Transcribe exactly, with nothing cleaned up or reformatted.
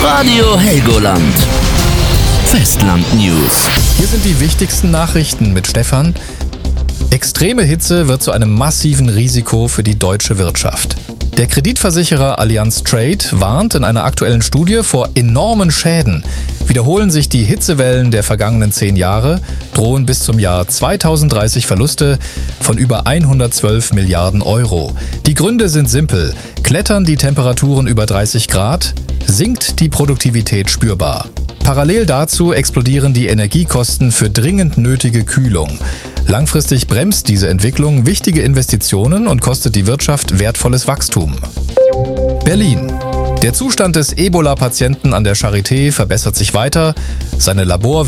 Radio Helgoland. Festland News. Hier sind die wichtigsten Nachrichten mit Stefan. Extreme Hitze wird zu einem massiven Risiko für die deutsche Wirtschaft. Der Kreditversicherer Allianz Trade warnt in einer aktuellen Studie vor enormen Schäden. Wiederholen sich die Hitzewellen der vergangenen zehn Jahre, drohen bis zum Jahr zweitausenddreißig Verluste von über hundertzwölf Milliarden Euro. Die Gründe sind simpel. Klettern die Temperaturen über dreißig Grad, sinkt die Produktivität spürbar. Parallel dazu explodieren die Energiekosten für dringend nötige Kühlung. Langfristig bremst diese Entwicklung wichtige Investitionen und kostet die Wirtschaft wertvolles Wachstum. Berlin. Der Zustand des Ebola-Patienten an der Charité verbessert sich weiter. Seine Labor